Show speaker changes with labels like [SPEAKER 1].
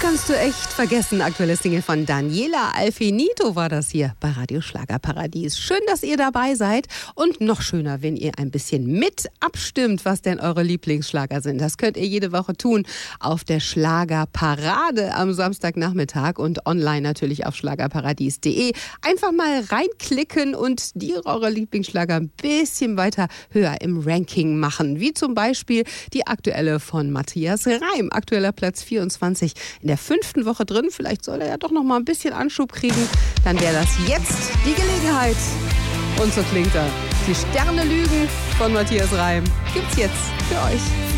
[SPEAKER 1] kannst du echt vergessen. Aktuelle Single von Daniela Alfinito war das hier bei Radio Schlagerparadies. Schön, dass ihr dabei seid und noch schöner, wenn ihr ein bisschen mit abstimmt, was denn eure Lieblingsschlager sind. Das könnt ihr jede Woche tun auf der Schlagerparade am Samstagnachmittag und online natürlich auf schlagerparadies.de. Einfach mal reinklicken und eure Lieblingsschlager ein bisschen weiter höher im Ranking machen. Wie zum Beispiel die aktuelle von Matthias Reim. Aktueller Platz 24 in der 5. Woche drin. Vielleicht soll er ja doch noch mal ein bisschen Anschub kriegen. Dann wäre das jetzt die Gelegenheit. Und so klingt er. Die Sterne lügen von Matthias Reim gibt's jetzt für euch.